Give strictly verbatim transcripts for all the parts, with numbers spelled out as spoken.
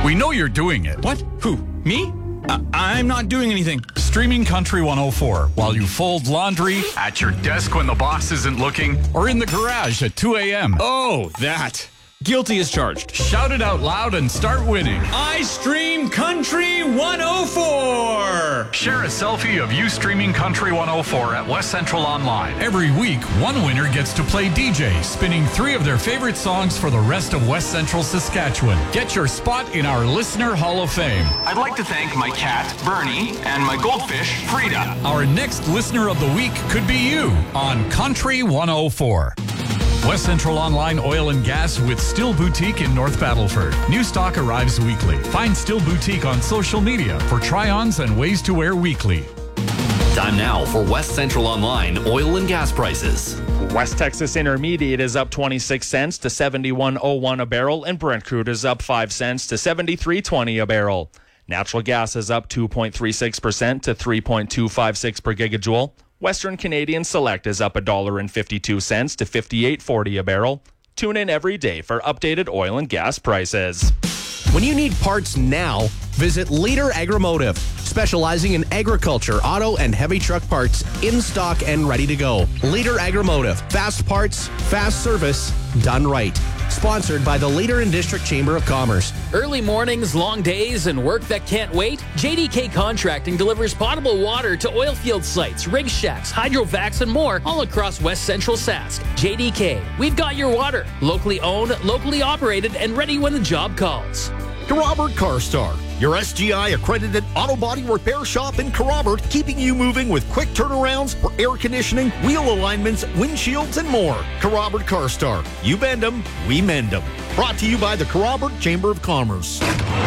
We know you're doing it. What? Who? Me? Uh, I'm not doing anything. Streaming Country one oh four while you fold laundry, at your desk when the boss isn't looking, or in the garage at two a.m. Oh, that. Guilty as charged. Shout it out loud and start winning. I stream Country one oh four. Share a selfie of you streaming Country one oh four at West Central Online. Every week, one winner gets to play D J, spinning three of their favorite songs for the rest of West Central Saskatchewan. Get your spot in our Listener Hall of Fame. I'd like to thank my cat, Bernie, and my goldfish, Frida. Our next Listener of the Week could be you on Country one oh four. West Central Online Oil and Gas with Still Boutique in North Battleford. New stock arrives weekly. Find Still Boutique on social media for try-ons and ways to wear weekly. Time now for West Central Online oil and gas prices. West Texas Intermediate is up twenty-six cents to seventy-one oh one a barrel, and Brent crude is up five cents to seventy-three twenty a barrel. Natural gas is up two point three six percent to three point two five six per gigajoule. Western Canadian Select is up one dollar and fifty-two cents to fifty-eight forty a barrel. Tune in every day for updated oil and gas prices. When you need parts now, visit Leader Agromotive, specializing in agriculture, auto, and heavy truck parts, in stock and ready to go. Leader Agromotive, fast parts, fast service, done right. Sponsored by the Leader and District Chamber of Commerce. Early mornings, long days, and work that can't wait? J D K Contracting delivers potable water to oil field sites, rig shacks, hydrovacs, and more all across West Central Sask. J D K, we've got your water. Locally owned, locally operated, and ready when the job calls. Carrobert CarStar, your S G I-accredited auto body repair shop in Carrobert, keeping you moving with quick turnarounds for air conditioning, wheel alignments, windshields, and more. Carrobert CarStar, you bend them, we mend them. Brought to you by the Carrobert Chamber of Commerce.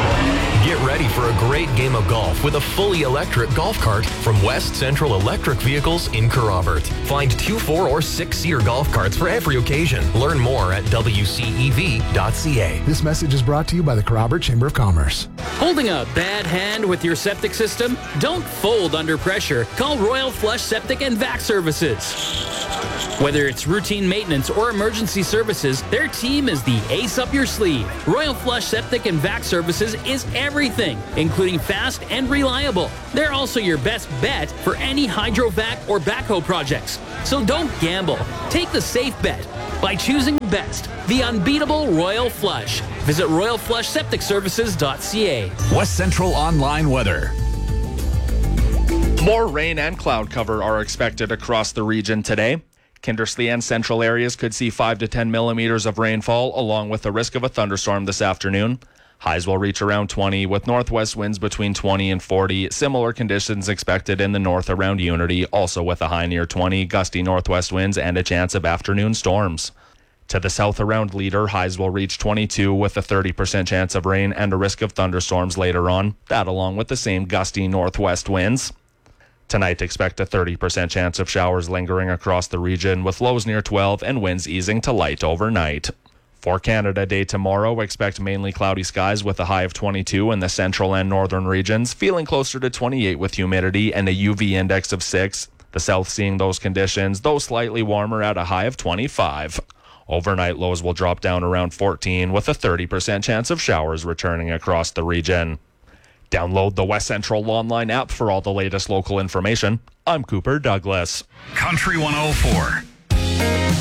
Get ready for a great game of golf with a fully electric golf cart from West Central Electric Vehicles in Carrobert. Find two, four, or six-seater golf carts for every occasion. Learn more at w c e v dot c a. This message is brought to you by the Carrobert Chamber of Commerce. Holding a bad hand with your septic system? Don't fold under pressure. Call Royal Flush Septic and Vac Services. Whether it's routine maintenance or emergency services, their team is the ace up your sleeve. Royal Flush Septic and Vac Services is everything, including fast and reliable. They're also your best bet for any hydrovac or backhoe projects. So don't gamble. Take the safe bet by choosing best, the unbeatable Royal Flush. Visit royal flush septic services dot c a. West Central Online weather. More rain and cloud cover are expected across the region today. Kindersley and central areas could see five to ten millimeters of rainfall, along with the risk of a thunderstorm this afternoon. Highs will reach around twenty, with northwest winds between twenty and forty. Similar conditions expected in the north around Unity, also with a high near twenty, gusty northwest winds, and a chance of afternoon storms. To the south around Leader, highs will reach twenty-two, with a thirty percent chance of rain and a risk of thunderstorms later on. That along with the same gusty northwest winds. Tonight, expect a thirty percent chance of showers lingering across the region, with lows near twelve and winds easing to light overnight. For Canada Day tomorrow, expect mainly cloudy skies with a high of twenty-two in the central and northern regions, feeling closer to twenty-eight with humidity and a U V index of six. The south seeing those conditions, though slightly warmer at a high of twenty-five. Overnight lows will drop down around fourteen, with a thirty percent chance of showers returning across the region. Download the West Central Online app for all the latest local information. I'm Cooper Douglas. Country one oh four.